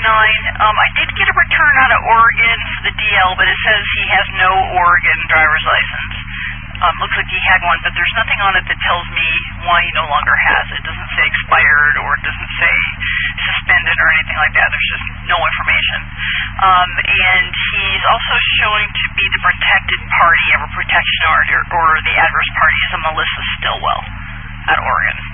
I did get a return out of Oregon for the DL, but it says he has no Oregon driver's license. Looks like he had one, but there's nothing on it that tells me why he no longer has it. It doesn't say expired or it doesn't say suspended or anything like that. There's just no information. And he's also showing to be the protected party of a protection order, or the adverse party is a Melissa Stillwell out of Oregon.